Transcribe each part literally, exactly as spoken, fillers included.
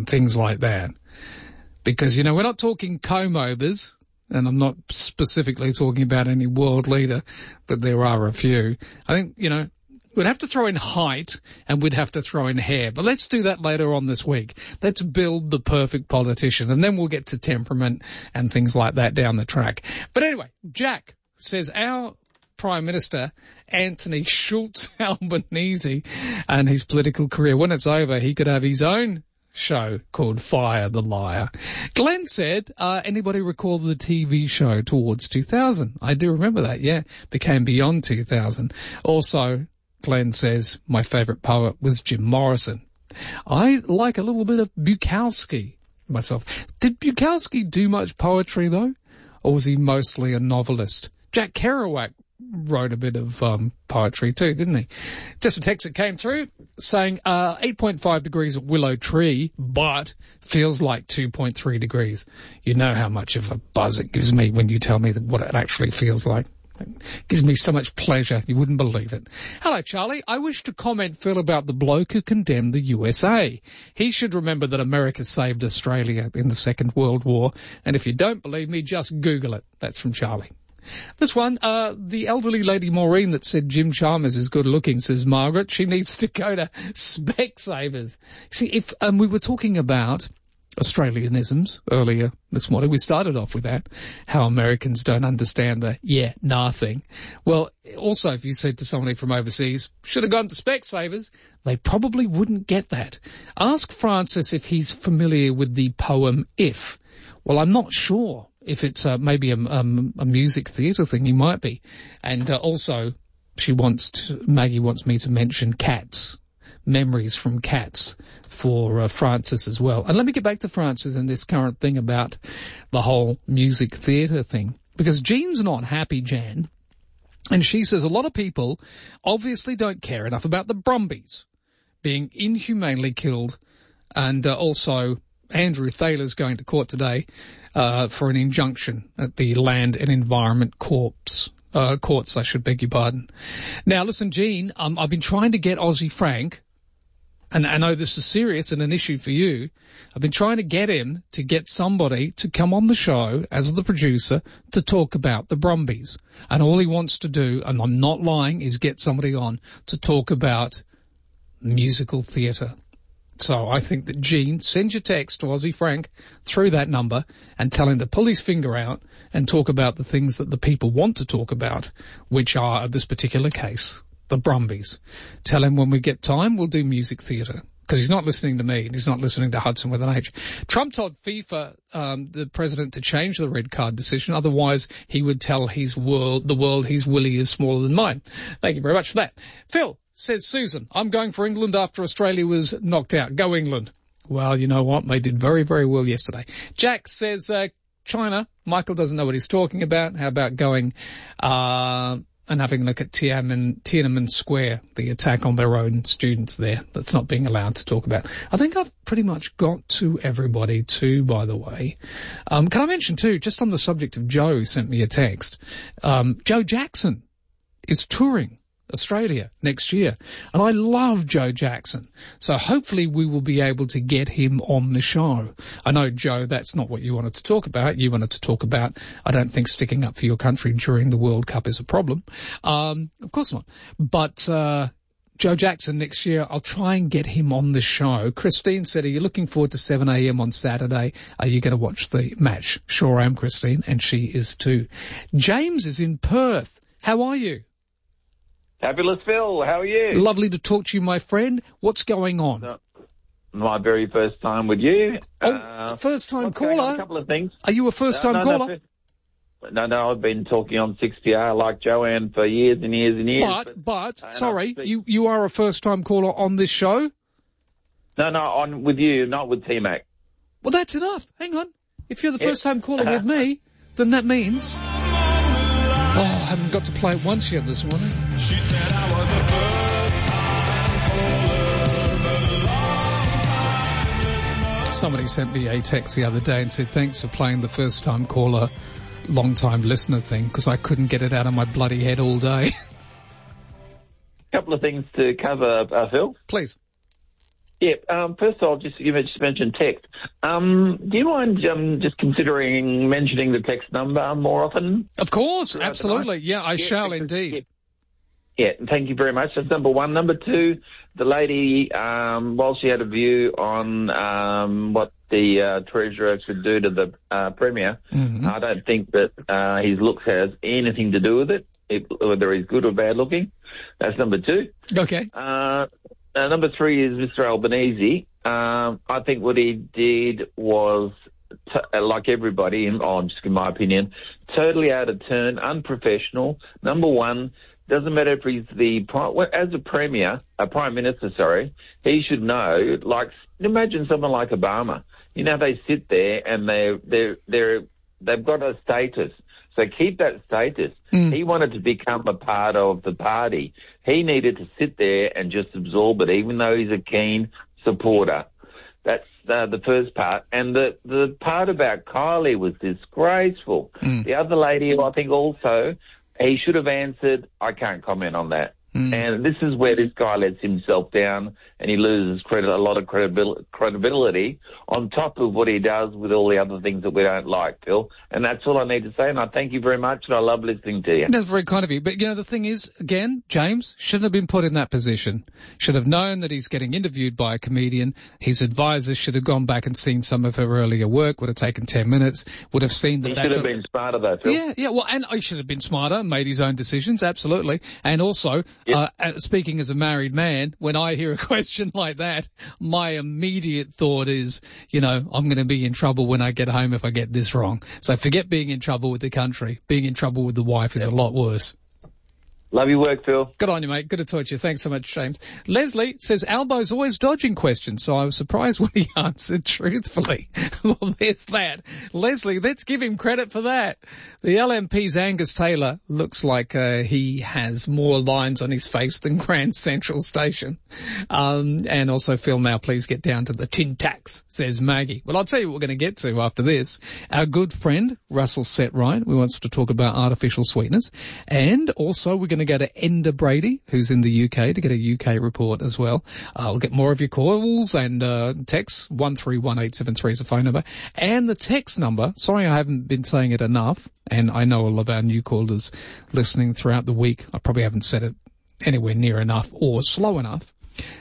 and things like that. Because, you know, we're not talking comb-overs, and I'm not specifically talking about any world leader, but there are a few. I think, you know, we'd have to throw in height and we'd have to throw in hair. But let's do that later on this week. Let's build the perfect politician, and then we'll get to temperament and things like that down the track. But anyway, Jack says our Prime Minister, Anthony Schultz Albanese, and his political career, when it's over, he could have his own show called Fire the Liar. Glenn said, uh, anybody recall the T V show Towards two thousand? I do remember that, yeah. Became Beyond two thousand. Also, Glenn says, my favourite poet was Jim Morrison. I like a little bit of Bukowski myself. Did Bukowski do much poetry, though? Or was he mostly a novelist? Jack Kerouac wrote a bit of um, poetry too, didn't he? Just a text that came through saying uh, eight point five degrees at Willow Tree, but feels like two point three degrees. You know how much of a buzz it gives me when you tell me that what it actually feels like. It gives me so much pleasure, you wouldn't believe it. Hello, Charlie. I wish to comment, Phil, about the bloke who condemned the U S A. He should remember that America saved Australia in the Second World War, and if you don't believe me, just Google it. That's from Charlie. This one, uh, the elderly lady Maureen that said Jim Chalmers is good looking, says Margaret. She needs to go to Specsavers. See, if, um, we were talking about Australianisms earlier this morning. We started off with that, how Americans don't understand the yeah, nah thing. Well, also, if you said to somebody from overseas, should have gone to Specsavers, they probably wouldn't get that. Ask Francis if he's familiar with the poem If. Well, I'm not sure if it's uh, maybe a, um, a music theatre thing. He might be. And uh, also, she wants to, Maggie wants me to mention Cats, memories from Cats for uh, Francis as well. And let me get back to Francis and this current thing about the whole music theatre thing. Because Jean's not happy, Jan. And she says a lot of people obviously don't care enough about the Brumbies being inhumanely killed, and uh, also Andrew Thaler's going to court today uh, for an injunction at the Land and Environment Corps. Uh, courts, I should beg your pardon. Now, listen, Jean, um, I've been trying to get Aussie Frank, and I know this is serious and an issue for you. I've been trying to get him to get somebody to come on the show as the producer to talk about the Brumbies. And all he wants to do, and I'm not lying, is get somebody on to talk about musical theatre. So I think that Gene, send your text to Aussie Frank through that number and tell him to pull his finger out and talk about the things that the people want to talk about, which are, in this particular case, the Brumbies. Tell him when we get time, we'll do music theatre. Because he's not listening to me and he's not listening to Hudson with an H. Trump told FIFA, um, the president, to change the red card decision. Otherwise, he would tell his world, the world his willy is smaller than mine. Thank you very much for that. Phil, says Susan, I'm going for England after Australia was knocked out. Go England. Well, you know what? They did very, very well yesterday. Jack says, uh, China. Michael doesn't know what he's talking about. How about going, uh, and having a look at Tiananmen, Tiananmen Square, the attack on their own students there that's not being allowed to talk about. I think I've pretty much got to everybody too, by the way. Um, can I mention too, just on the subject of Joe, who sent me a text, um, Joe Jackson is touring Australia next year. And I love Joe Jackson. So hopefully we will be able to get him on the show. I know, Joe, that's not what you wanted to talk about. You wanted to talk about, I don't think sticking up for your country during the World Cup is a problem. Um, of course not. But, uh, Joe Jackson next year, I'll try and get him on the show. Christine said, are you looking forward to seven a.m. on Saturday? Are you going to watch the match? Sure am, Christine, and she is too. James is in Perth. How are you? Fabulous, Phil. How are you? Lovely to talk to you, my friend. What's going on? No, my very first time with you. Oh, uh, first-time caller? A couple of things. Are you a first-time no, no, caller? No, no, no, I've been talking on six P R like Joanne for years and years and years. But, but, but sorry, you, you are a first-time caller on this show? No, no, on with you, not with T-Mac. Well, that's enough. Hang on. If you're the yeah. first-time caller with me, then that means... Oh, I haven't got to play it once yet this morning. She said I was a first-time caller. Somebody sent me a text the other day and said, thanks for playing the first-time caller, long-time listener thing, because I couldn't get it out of my bloody head all day. A couple of things to cover, uh, Phil. Please. Yeah, um, first of all, just you just mentioned text. Um, do you mind um, just considering mentioning the text number more often? Of course, absolutely. Yeah, I yeah, shall because, indeed. Yeah. yeah, thank you very much. That's number one. Number two, the lady, um, while she had a view on um, what the uh, Treasurer should do to the uh, Premier, mm-hmm. I don't think that uh, his looks has anything to do with it, if, whether he's good or bad looking. That's number two. Okay. Uh, Uh, number three is Mister Albanese. Um, I think what he did was, t- like everybody, in, oh, just in my opinion, totally out of turn, unprofessional. Number one, doesn't matter if he's the, as a premier, a prime minister, sorry, he should know, like, imagine someone like Obama. You know, they sit there and they're, they're, they're, they've got a status. So keep that status. Mm. He wanted to become a part of the party. He needed to sit there and just absorb it, even though he's a keen supporter. That's uh, the first part. And the, the part about Kylie was disgraceful. Mm. The other lady, I think also, he should have answered, I can't comment on that. Mm. And this is where this guy lets himself down and he loses credit, a lot of credibil- credibility on top of what he does with all the other things that we don't like, Phil. And that's all I need to say. And I thank you very much and I love listening to you. That's very kind of you. But, you know, the thing is, again, James shouldn't have been put in that position. Should have known that he's getting interviewed by a comedian. His advisors should have gone back and seen some of her earlier work. Would have taken ten minutes. Would have seen that he that's... should have a, been smarter though, Phil. Yeah, yeah. Well, and he should have been smarter, made his own decisions, absolutely. And also... Yep. Uh, speaking as a married man, when I hear a question like that, my immediate thought is, you know, I'm going to be in trouble when I get home if I get this wrong. So forget being in trouble with the country. Being in trouble with the wife is yep. a lot worse. Love your work, Phil. Good on you, mate. Good to talk to you. Thanks so much, James. Leslie says Albo's always dodging questions, so I was surprised when he answered truthfully. Well, there's that. Leslie, let's give him credit for that. The L M P's Angus Taylor looks like uh, he has more lines on his face than Grand Central Station. Um, and also, Phil, now please get down to the tin tacks, says Maggie. Well, I'll tell you what we're going to get to after this. Our good friend, Russell Setright, who wants to talk about artificial sweeteners. And also, we're going to go to Enda Brady, who's in the U K, to get a U K report as well. Uh, we'll get more of your calls and uh, texts. one three one eight seven three is the phone number. And the text number, sorry I haven't been saying it enough, and I know all of our new callers listening throughout the week, I probably haven't said it anywhere near enough or slow enough,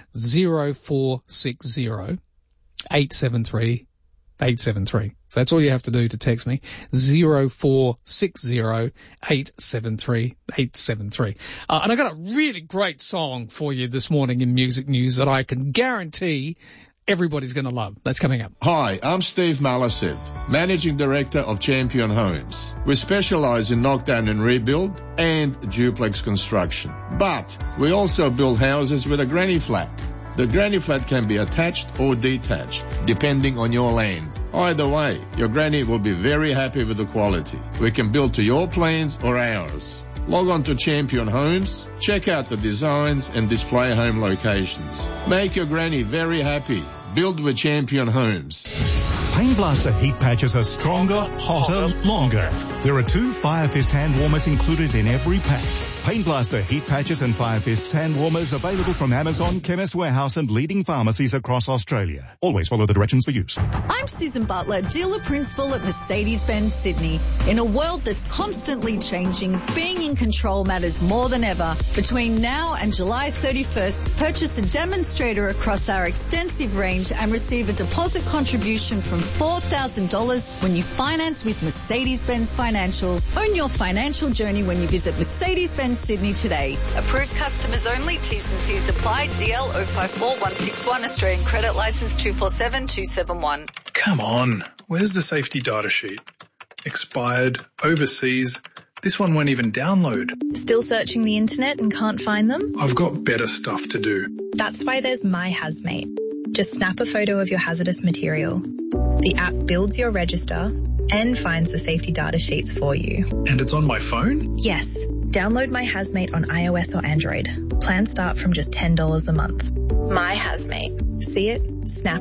zero four six zero eight seven three eight seven three. So that's all you have to do to text me, zero four six zero eight seven three eight seven three. Uh, and I got a really great song for you this morning in music news that I can guarantee everybody's going to love. That's coming up. Hi, I'm Steve Malasid, Managing Director of Champion Homes. We specialize in knockdown and rebuild and duplex construction. But we also build houses with a granny flat. The granny flat can be attached or detached, depending on your land. Either way, your granny will be very happy with the quality. We can build to your plans or ours. Log on to Champion Homes, check out the designs and display home locations. Make your granny very happy. Build with Champion Homes. Pain Blaster heat patches are stronger, hotter, longer. There are two Fire Fist hand warmers included in every pack. Pain Blaster heat patches and Fire Fist hand warmers available from Amazon, Chemist Warehouse and leading pharmacies across Australia. Always follow the directions for use. I'm Susan Butler, dealer principal at Mercedes-Benz Sydney. In a world that's constantly changing, being in control matters more than ever. Between now and July thirty-first, purchase a demonstrator across our extensive range and receive a deposit contribution from four thousand dollars when you finance with Mercedes-Benz Financial. Own your financial journey when you visit Mercedes-Benz Sydney today. Approved customers only. T's and C's apply. D L zero five four one six one. Australian credit license two four seven two seven one. Come on. Where's the safety data sheet? Expired. Overseas. This one won't even download. Still searching the internet and can't find them? I've got better stuff to do. That's why there's My Hazmate. Just snap a photo of your hazardous material. The app builds your register and finds the safety data sheets for you. And it's on my phone? Yes. Download My Hazmate on iOS or Android. Plans start from just ten dollars a month. My Hazmate. See it, snap it,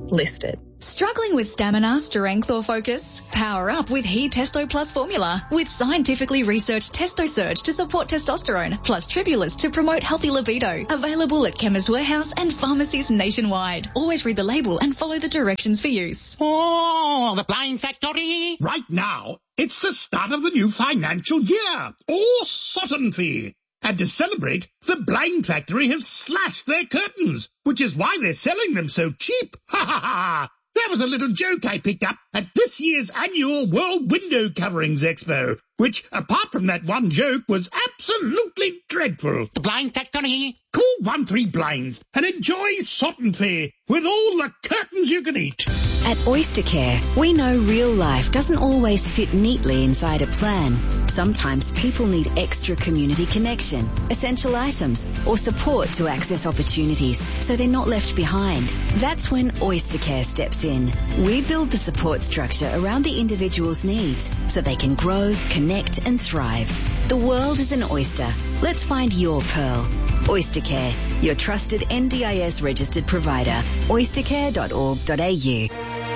listed. Struggling with stamina, strength or focus? Power up with He Testo Plus formula with scientifically researched Testo Surge to support testosterone plus Tribulus to promote healthy libido. Available at Chemist Warehouse and pharmacies nationwide. Always read the label and follow the directions for use. Oh, the Blind Factory! Right now, it's the start of the new financial year. Oh, Sottenfee! And to celebrate, the Blind Factory have slashed their curtains, which is why they're selling them so cheap. Ha ha ha! That was a little joke I picked up at this year's annual World Window Coverings Expo, which, apart from that one joke, was absolutely dreadful. The Blind Factory. Call one three Blinds and enjoy Sottenfee with all the curtains you can eat. At Oystercare, we know real life doesn't always fit neatly inside a plan. Sometimes people need extra community connection, essential items, or support to access opportunities so they're not left behind. That's when Oystercare steps in. We build the support structure around the individual's needs so they can grow, connect and thrive. The world is an oyster. Let's find your pearl. Oystercare, your trusted N D I S registered provider. oystercare dot org dot a u.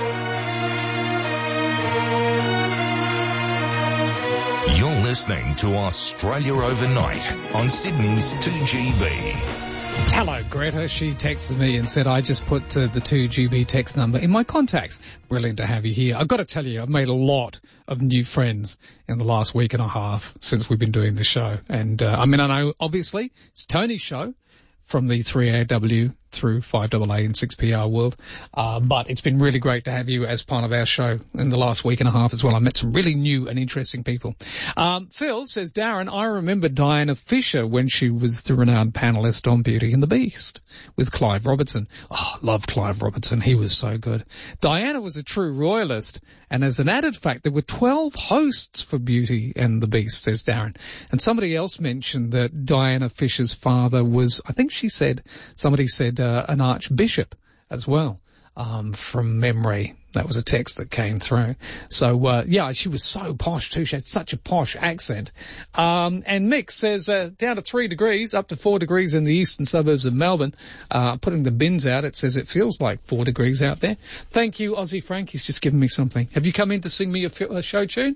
You're listening to Australia Overnight on Sydney's two G B. Hello, Greta. She texted me and said, I just put uh, the two G B text number in my contacts. Brilliant to have you here. I've got to tell you, I've made a lot of new friends in the last week and a half since we've been doing the show. And, uh, I mean, I know, obviously, it's Tony's show from the three A W through five A A and six P R world. Uh, but it's been really great to have you as part of our show in the last week and a half as well. I met some really new and interesting people. Um, Phil says, Darren, I remember Diana Fisher when she was the renowned panellist on Beauty and the Beast with Clive Robertson. Oh, love Clive Robertson. He was so good. Diana was a true royalist. And as an added fact, there were twelve hosts for Beauty and the Beast, says Darren. And somebody else mentioned that Diana Fisher's father was, I think she said, somebody said, Uh, an archbishop as well, um, from memory. That was a text that came through. So, uh, yeah, she was so posh too. She had such a posh accent. Um, and Mick says, uh, down to three degrees, up to four degrees in the eastern suburbs of Melbourne. Uh, putting the bins out, it says it feels like four degrees out there. Thank you, Aussie Frank. He's just given me something. Have you come in to sing me a, a show tune?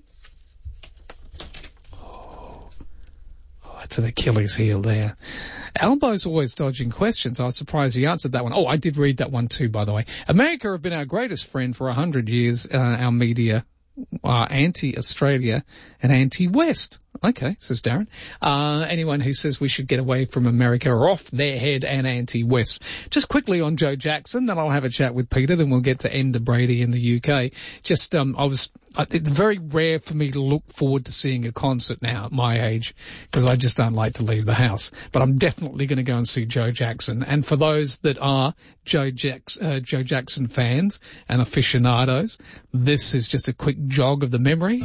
Oh, oh, it's an Achilles heel there. Albo's always dodging questions. I was surprised he answered that one. Oh, I did read that one too, by the way. America have been our greatest friend for a hundred years. Uh, our media are anti-Australia and anti-West. Okay, says Darren. Uh, anyone who says we should get away from America are off their head and anti-West. Just quickly on Joe Jackson, then I'll have a chat with Peter, then we'll get to Enda Brady in the U K. Just, um, I was, it's very rare for me to look forward to seeing a concert now at my age, because I just don't like to leave the house. But I'm definitely going to go and see Joe Jackson. And for those that are Joe, Jacks, uh, Joe Jackson fans and aficionados, this is just a quick jog of the memory.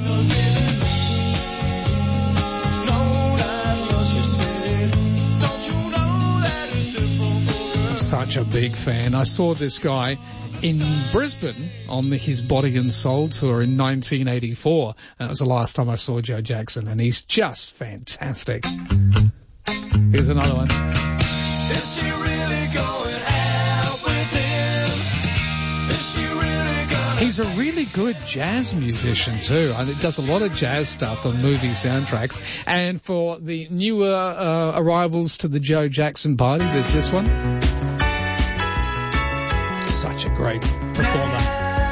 Such a big fan. I saw this guy in Brisbane on the, his Body and Soul tour in nineteen eighty-four. That was the last time I saw Joe Jackson, and he's just fantastic. Here's another one. Is she really going out with him? Is she really gonna... He's a really good jazz musician too. I mean, he does a lot of jazz stuff on movie soundtracks. And for the newer uh, arrivals to the Joe Jackson party, there's this one. Such a great performer.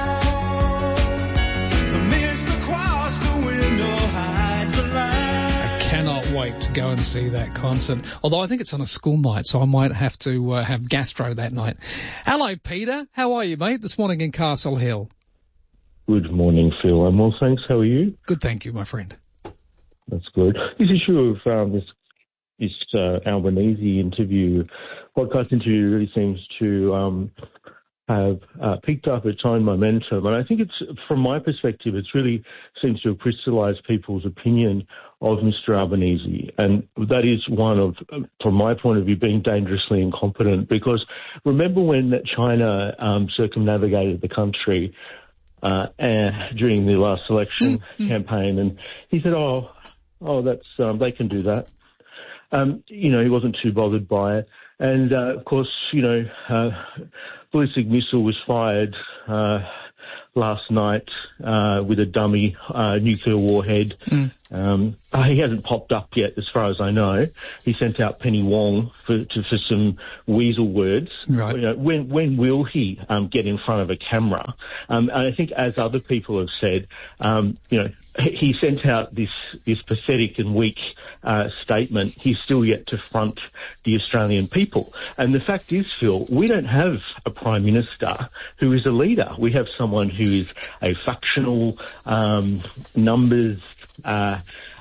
I cannot wait to go and see that concert. Although I think it's on a school night, so I might have to uh, have gastro that night. Hello, Peter. How are you, mate? This morning in Castle Hill. Good morning, Phil. I'm well, thanks. How are you? Good, thank you, my friend. That's good. This issue of um, this this uh, Albanese interview, podcast interview, really seems to um, have uh, picked up its own momentum. And I think it's, from my perspective, it's really seems to have crystallised people's opinion of Mister Albanese. And that is one of, from my point of view, being dangerously incompetent. Because remember when China um, circumnavigated the country uh, and during the last election mm-hmm. campaign, and he said, oh, oh, that's um, they can do that. Um, you know, he wasn't too bothered by it. And, uh, of course, you know, uh, ballistic missile was fired uh, last night uh, with a dummy uh, nuclear warhead. Mm. Um, uh, he hasn't popped up yet, as far as I know. He sent out Penny Wong for, to, for some weasel words. Right. You know, when when will he um, get in front of a camera? Um, and I think, as other people have said, um, you know, he sent out this this pathetic and weak uh, statement. He's still yet to front the Australian people. And the fact is, Phil, we don't have a Prime Minister who is a leader. We have someone who is a factional, um, numbers uh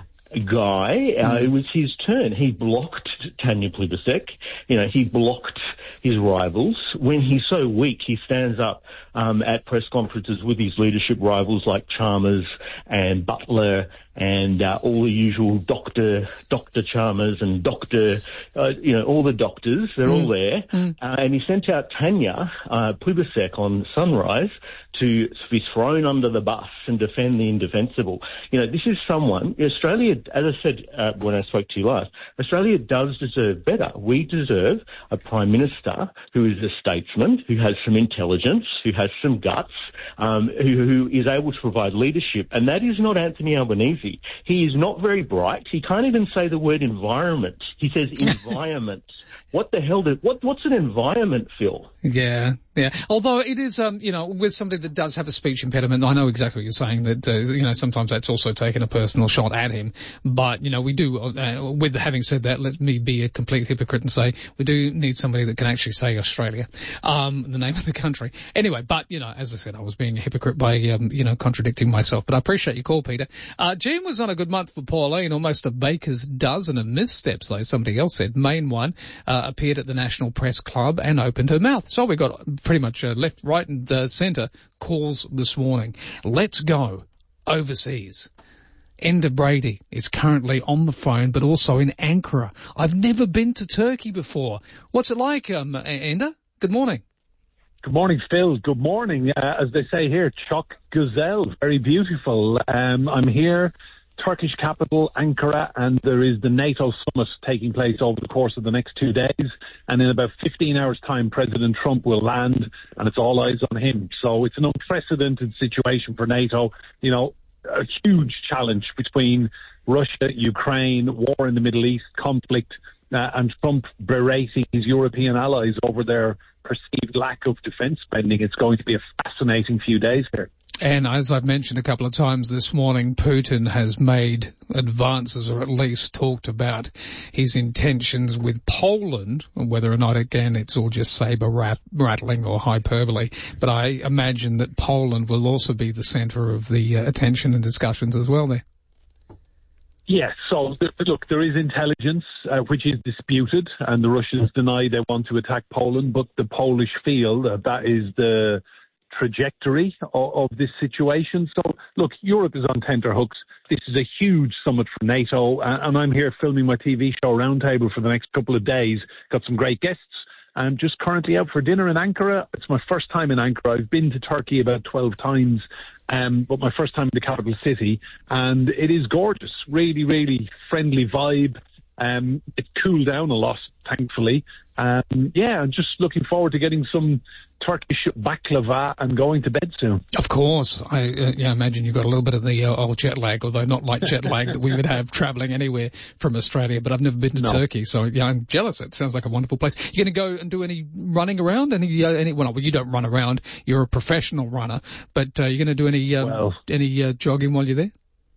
guy. Uh, it was his turn. He blocked Tanya Plibersek. You know, he blocked his rivals. When he's so weak, he stands up um, at press conferences with his leadership rivals like Chalmers and Butler and uh, all the usual Doctor Doctor Chalmers and Doctor, uh, you know, all the doctors. They're mm. all there. Mm. Uh, and he sent out Tanya uh, Plibersek on Sunrise to be thrown under the bus and defend the indefensible. You know, this is someone, Australia, as I said uh, when I spoke to you last, Australia does deserve better. We deserve a Prime Minister who is a statesman, who has some intelligence, who has some guts, um, who, who is able to provide leadership. And that is not Anthony Albanese. He is not very bright. He can't even say the word environment. He says environment. What the hell did, what, what's an environment, Phil? Yeah, yeah. Although it is, um, you know, with somebody that does have a speech impediment, I know exactly what you're saying, that, uh, you know, sometimes that's also taking a personal shot at him. But, you know, we do, uh, with having said that, let me be a complete hypocrite and say we do need somebody that can actually say Australia, um, the name of the country. Anyway, but, you know, as I said, I was being a hypocrite by, um, you know, contradicting myself. But I appreciate your call, Peter. Uh, June was on a good month for Pauline, almost a baker's dozen of missteps, though somebody else said. Main one, uh, appeared at the National Press Club and opened her mouth. So we got pretty much uh, left, right and uh, centre calls this morning. Let's go overseas. Enda Brady is currently on the phone, but also in Ankara. I've never been to Turkey before. What's it like, um, Enda? Good morning. Good morning, Phil. Good morning. Uh, as they say here, Çok Güzel, very beautiful. Um, I'm here, Turkish capital, Ankara, and there is the NATO summit taking place over the course of the next two days. And in about fifteen hours' time, President Trump will land, and it's all eyes on him. So it's an unprecedented situation for NATO. You know, a huge challenge between Russia, Ukraine, war in the Middle East, conflict, uh, and Trump berating his European allies over their perceived lack of defence spending. It's going to be a fascinating few days here. And as I've mentioned a couple of times this morning, Putin has made advances, or at least talked about his intentions with Poland, whether or not, again, it's all just saber rat- rattling or hyperbole. But I imagine that Poland will also be the centre of the uh, attention and discussions as well there. Yes, so th- look, there is intelligence uh, which is disputed, and the Russians deny they want to attack Poland, but the Polish feel that that is the trajectory of, of this situation. So, look, Europe is on tenterhooks. This is a huge summit for NATO, and, and I'm here filming my T V show Roundtable for the next couple of days. Got some great guests. I'm just currently out for dinner in Ankara. It's my first time in Ankara. I've been to Turkey about twelve times, um, but my first time in the capital city, and it is gorgeous. Really, really friendly vibe. Um, it cooled down a lot, thankfully. Um, yeah, I'm just looking forward to getting some Turkish baklava and going to bed soon. Of course. I uh, yeah, imagine you've got a little bit of the uh, old jet lag, although not like jet lag that we would have travelling anywhere from Australia. But I've never been to no. Turkey, so yeah, I'm jealous. It sounds like a wonderful place. You're going to go and do any running around? Any, uh, any well, you don't run around. You're a professional runner. But uh, you're going to do any, um, well, any uh, jogging while you're there?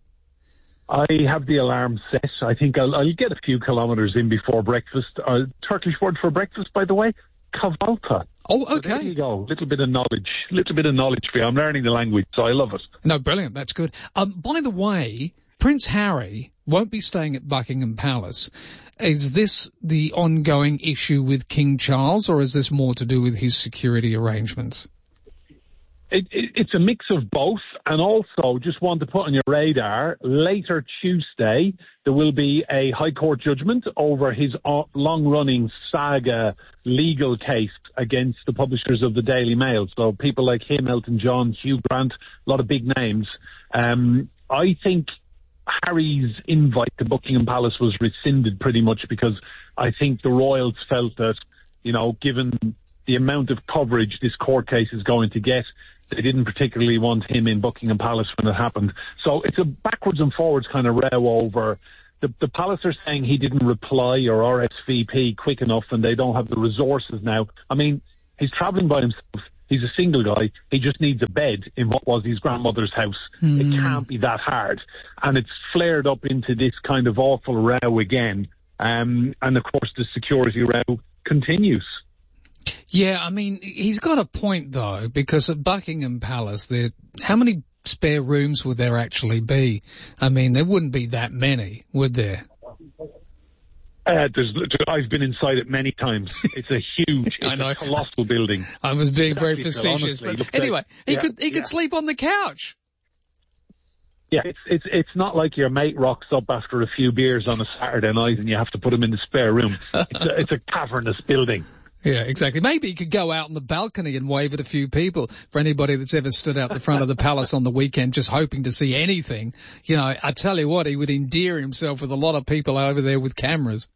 I have the alarm set. I think I'll, I'll get a few kilometres in before breakfast. Uh, Turkish word for breakfast, by the way, kahvaltı. Oh, okay. So there you go. Little bit of knowledge. Little bit of knowledge for you. I'm learning the language, so I love it. No, brilliant. That's good. Um, by the way, Prince Harry won't be staying at Buckingham Palace. Is this the ongoing issue with King Charles, or is this more to do with his security arrangements? It, it, it's a mix of both, and also just want to put on your radar, later Tuesday, there will be a High Court judgment over his long-running saga legal case against the publishers of the Daily Mail. So people like him, Elton John, Hugh Grant, a lot of big names. Um, I think Harry's invite to Buckingham Palace was rescinded pretty much because I think the royals felt that you know, given the amount of coverage this court case is going to get. They didn't particularly want him in Buckingham Palace when it happened. So it's a backwards and forwards kind of row over. The, the Palace are saying he didn't reply or R S V P quick enough and they don't have the resources now. I mean, he's travelling by himself. He's a single guy. He just needs a bed in what was his grandmother's house. Mm. It can't be that hard. And it's flared up into this kind of awful row again. Um, and, of course, the security row continues. Yeah, I mean, he's got a point, though, because at Buckingham Palace, there, how many spare rooms would there actually be? I mean, there wouldn't be that many, would there? Uh, there's, I've been inside it many times. It's a huge, it's I know. a colossal building. I was being very facetious, but anyway, he yeah, could he yeah. could sleep on the couch. Yeah, it's it's it's not like your mate rocks up after a few beers on a Saturday night and you have to put him in the spare room. It's a, it's a cavernous building. Yeah, exactly. Maybe he could go out on the balcony and wave at a few people. For anybody that's ever stood out the front of the palace on the weekend just hoping to see anything, you know, I tell you what, he would endear himself with a lot of people over there with cameras.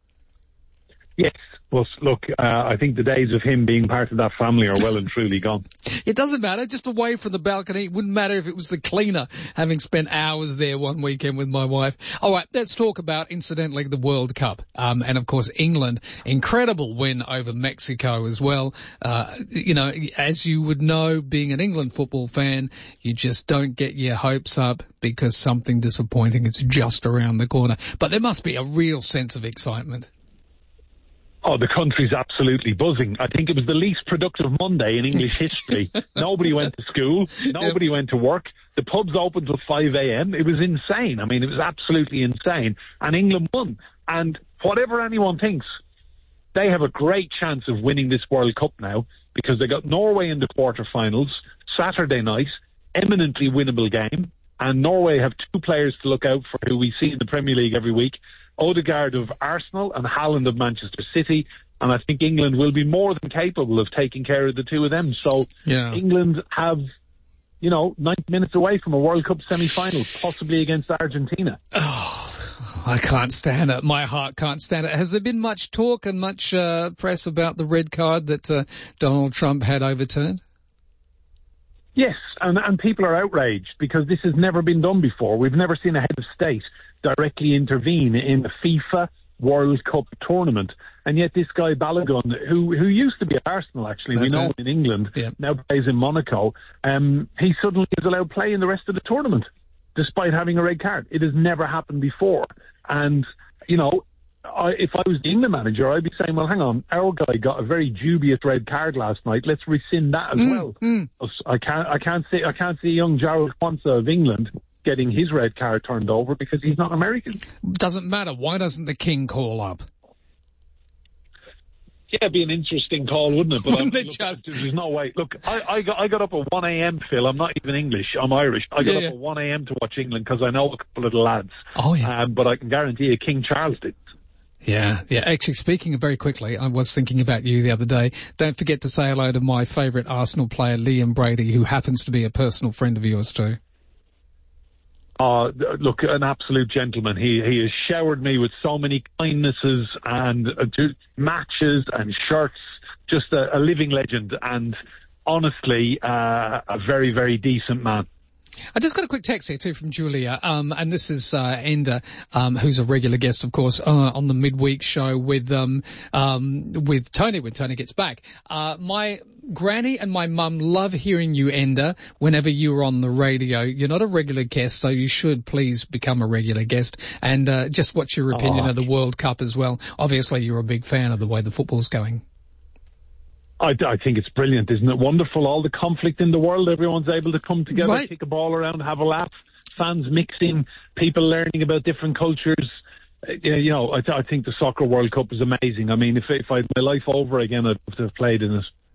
Yes. Well, look, uh, I think the days of him being part of that family are well and truly gone. It doesn't matter. Just away from the balcony. It wouldn't matter if it was the cleaner, having spent hours there one weekend with my wife. All right, let's talk about, incidentally, the World Cup. Um, and, of course, England. Incredible win over Mexico as well. Uh, you know, as you would know, being an England football fan, you just don't get your hopes up because something disappointing is just around the corner. But there must be a real sense of excitement. Oh, the country's absolutely buzzing. I think it was the least productive Monday in English history. Nobody went to school. Nobody yep. went to work. The pubs opened till five a.m. It was insane. I mean, it was absolutely insane. And England won. And whatever anyone thinks, they have a great chance of winning this World Cup now because they got Norway in the quarterfinals Saturday night, eminently winnable game. And Norway have two players to look out for who we see in the Premier League every week. Odegaard of Arsenal and Haaland of Manchester City, and I think England will be more than capable of taking care of the two of them. So yeah. England have, you know, ninety minutes away from a World Cup semi-final, possibly against Argentina. Oh, I can't stand it. My heart can't stand it. Has there been much talk and much uh, press about the red card that uh, Donald Trump had overturned? Yes, and, and people are outraged because this has never been done before. We've never seen a head of state directly intervene in the FIFA World Cup tournament. And yet this guy Balogun, who who used to be at Arsenal, actually, That's we know it. in England, yeah. now plays in Monaco, um, he suddenly is allowed play in the rest of the tournament, despite having a red card. It has never happened before. And, you know, I, if I was the England manager, I'd be saying, well, hang on, our guy got a very dubious red card last night. Let's rescind that as mm, well. Mm. I can't, I can't see, I can't see young Jarrod Kwanzaa of England getting his red card turned over because he's not American. Doesn't matter. Why doesn't the king call up? Yeah, it'd be an interesting call, wouldn't it? But wouldn't I, it look, just... there's no way. Look, I, I, got, I got up at one a.m., Phil. I'm not even English. I'm Irish. I got yeah, up yeah. at one a.m. to watch England because I know a couple of the lads. Oh, yeah. Um, but I can guarantee you King Charles did. Yeah, yeah. Actually, speaking of very quickly, I was thinking about you the other day. Don't forget to say hello to my favourite Arsenal player, Liam Brady, who happens to be a personal friend of yours too. Uh, look, an absolute gentleman. He he has showered me with so many kindnesses and uh, matches and shirts. Just a, a living legend and honestly uh, a very, very decent man. I just got a quick text here too from Julia, um, and this is uh, Enda, um, who's a regular guest, of course, uh, on the midweek show with um, um, with Tony when Tony gets back. Uh, my granny and my mum love hearing you, Enda, whenever you're on the radio. You're not a regular guest, so you should please become a regular guest. And uh, just what's your opinion oh. of the World Cup as well? Obviously, you're a big fan of the way the football's going. I, I think it's brilliant, isn't it? Wonderful, all the conflict in the world, everyone's able to come together, right. kick a ball around, have a laugh, fans mixing, people learning about different cultures. Uh, you know, I, th- I think the Soccer World Cup is amazing. I mean, if, if I had my life over again, I'd have to have played in it.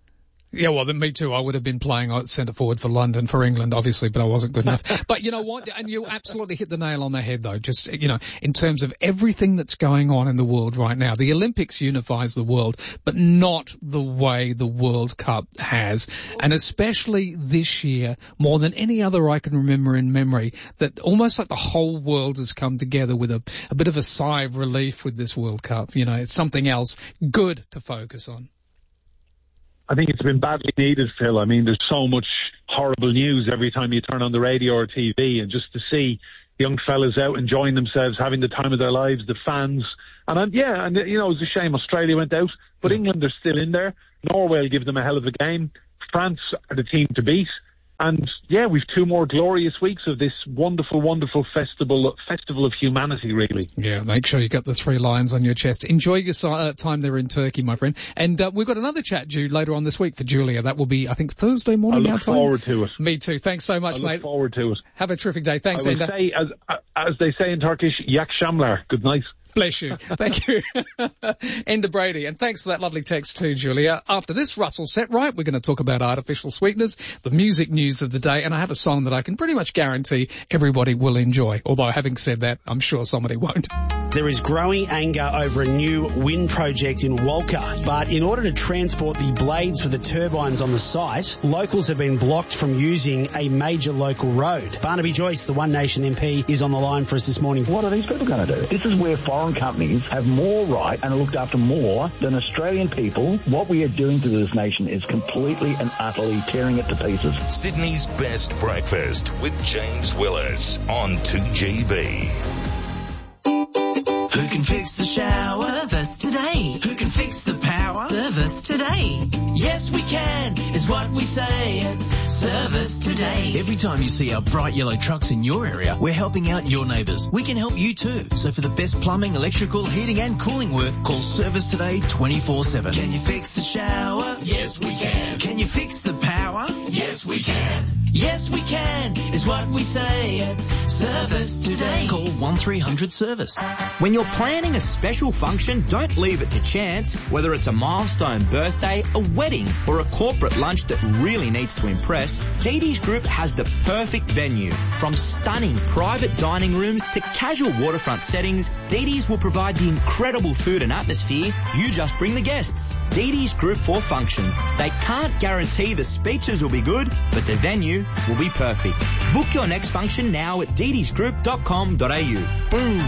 Yeah, well, then me too. I would have been playing at centre forward for London, for England, obviously, but I wasn't good enough. But you know what? And you absolutely hit the nail on the head, though. Just, you know, in terms of everything that's going on in the world right now, the Olympics unifies the world, but not the way the World Cup has. And especially this year, more than any other I can remember in memory, that almost like the whole world has come together with a, a bit of a sigh of relief with this World Cup. You know, it's something else good to focus on. I think it's been badly needed, Phil. I mean, there's so much horrible news every time you turn on the radio or T V, and just to see young fellas out enjoying themselves, having the time of their lives, the fans. And, um, yeah, and, you know, it was a shame Australia went out, but England are still in there. Norway will give them a hell of a game. France are the team to beat. And, yeah, we've two more glorious weeks of this wonderful, wonderful festival festival of humanity, really. Yeah, make sure you got the three lions on your chest. Enjoy your uh, time there in Turkey, my friend. And uh, we've got another chat due later on this week for Julia. That will be, I think, Thursday morning. I look forward to it. Me too. Thanks so much, I mate. I look forward to it. Have a terrific day. Thanks, I will Enda. say, as, as they say in Turkish, yak shamlar. Good night. Bless you. Thank you. Enda Brady. And thanks for that lovely text too, Julia. After this Russell set right, we're going to talk about artificial sweeteners, the music news of the day, and I have a song that I can pretty much guarantee everybody will enjoy. Although having said that, I'm sure somebody won't. There is growing anger over a new wind project in Walker, but in order to transport the blades for the turbines on the site, locals have been blocked from using a major local road. Barnaby Joyce, the One Nation M P, is on the line for us this morning. What are these people going to do? This is where foreign companies have more right and are looked after more than Australian people. What we are doing to this nation is completely and utterly tearing it to pieces. Sydney's best breakfast with James Willers on two G B. Who can fix the shower? Service today. Who can fix the power? Service today. Yes, we can, is what we say at Service Today. Every time you see our bright yellow trucks in your area, we're helping out your neighbours. We can help you too. So for the best plumbing, electrical, heating and cooling work, call Service Today twenty-four seven. Can you fix the shower? Yes, we can. Can you fix the power? Yes, we can. Yes, we can, is what we say at Service Today. Call one three hundred service. When you're planning a special function, don't leave it to chance. Whether it's a milestone birthday, a wedding, or a corporate lunch that really needs to impress, D D's Group has the perfect venue. From stunning private dining rooms to casual waterfront settings, D D's will provide the incredible food and atmosphere. You just bring the guests. D D's Group for functions. They can't guarantee the speeches will be good, but the venue will be perfect. Book your next function now at d d s group dot com dot a u. Boom.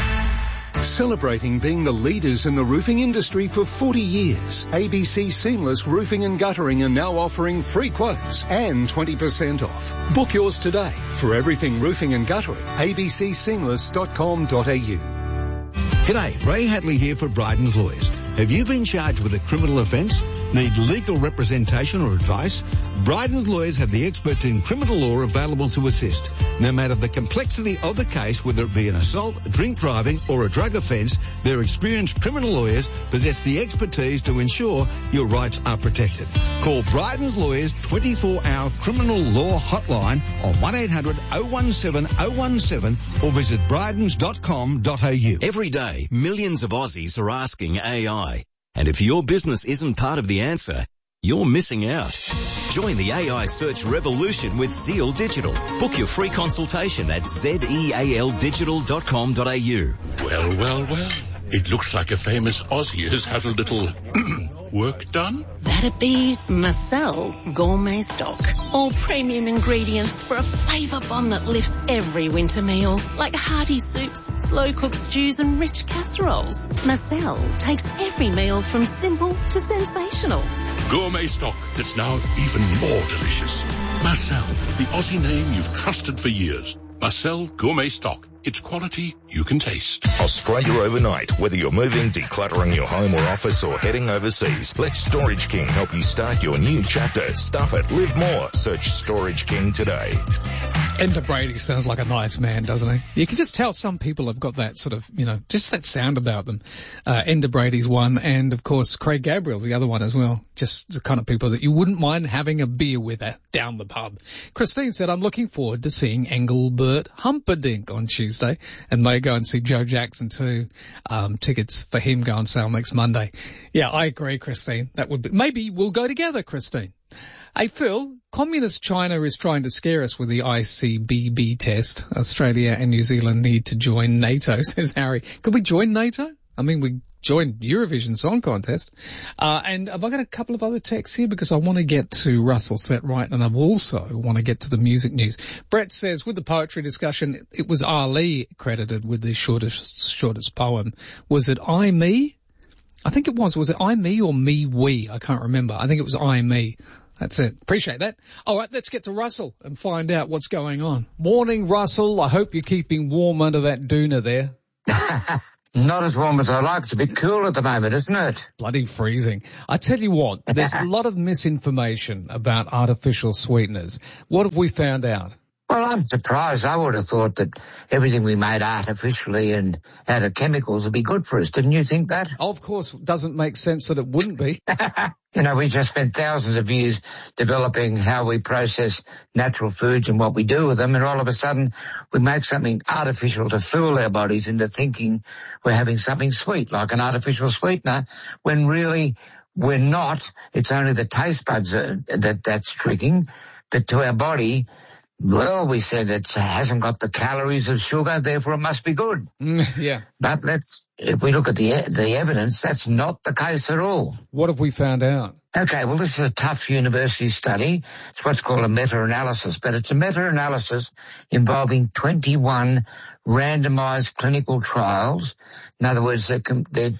Celebrating being the leaders in the roofing industry for forty years, A B C Seamless Roofing and Guttering are now offering free quotes and twenty percent off. Book yours today. For everything roofing and guttering, a b c seamless dot com dot a u. G'day, Ray Hadley here for Bryden's Lawyers. Have you been charged with a criminal offence? Need legal representation or advice? Bryden's Lawyers have the experts in criminal law available to assist. No matter the complexity of the case, whether it be an assault, drink driving or a drug offence, their experienced criminal lawyers possess the expertise to ensure your rights are protected. Call Bryden's Lawyers twenty-four hour criminal law hotline on one eight hundred oh one seven oh one seven or visit brydens dot com dot a u. Every day, millions of Aussies are asking A I. And if your business isn't part of the answer, you're missing out. Join the A I search revolution with Zeal Digital. Book your free consultation at zeal digital dot com dot a u. Well, well, well. It looks like a famous Aussie has had a little work done. That'd be Marcel Gourmet Stock. All premium ingredients for a flavour bomb that lifts every winter meal, like hearty soups, slow-cooked stews and rich casseroles. Marcel takes every meal from simple to sensational. Gourmet stock that's now even more delicious. Marcel, the Aussie name you've trusted for years. Marcel Gourmet Stock. It's quality you can taste. Australia overnight. Whether you're moving, decluttering your home or office, or heading overseas, let Storage King help you start your new chapter. Stuff it. Live more. Search Storage King today. Ender Brady sounds like a nice man, doesn't he? You can just tell some people have got that sort of, you know, just that sound about them. Uh, Ender Brady's one, and of course Craig Gabriel's the other one as well. Just the kind of people that you wouldn't mind having a beer with at, down the pub. Christine said, I'm looking forward to seeing Engelbert Humperdinck on Tuesday, and may go and see Joe Jackson too. Um, tickets for him go on sale next Monday. Yeah, I agree, Christine. That would be, maybe we'll go together, Christine. Hey, Phil, Communist China is trying to scare us with the I C B B test. Australia and New Zealand need to join NATO, says Harry. Could we join NATO? I mean, we joined Eurovision Song Contest. Uh, and have I got a couple of other texts here? Because I want to get to Russell Set Right, and I also want to get to the music news. Brett says, with the poetry discussion, it was Ali credited with the shortest, shortest poem. Was it I, Me? I think it was. Was it I, Me or Me, We? I can't remember. I think it was I, Me. That's it. Appreciate that. All right, let's get to Russell and find out what's going on. Morning, Russell. I hope you're keeping warm under that doona there. Not as warm as I like. It's a bit cool at the moment, isn't it? Bloody freezing. I tell you what, there's a lot of misinformation about artificial sweeteners. What have we found out? Well, I'm surprised. I would have thought that everything we made artificially and out of chemicals would be good for us. Didn't you think that? Oh, of course. It doesn't make sense that it wouldn't be. You know, we just spent thousands of years developing how we process natural foods and what we do with them, and all of a sudden we make something artificial to fool our bodies into thinking we're having something sweet, like an artificial sweetener, when really we're not. It's only the taste buds that that's tricking, but to our body, well, we said it hasn't got the calories of sugar, therefore it must be good. Mm, yeah. But let's, if we look at the the evidence, that's not the case at all. What have we found out? Okay, well, this is a tough university study. It's what's called a meta-analysis, but it's a meta-analysis involving twenty-one randomized clinical trials. In other words, they're, they're